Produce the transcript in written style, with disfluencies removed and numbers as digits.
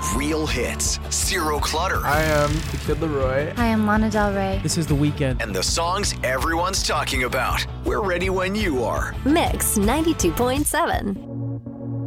Real hits, zero clutter. I am the Kid Laroi. Hi, I'm Lana Del Rey. This is The Weeknd. And the songs everyone's talking about. We're ready when you are. Mix 92.7.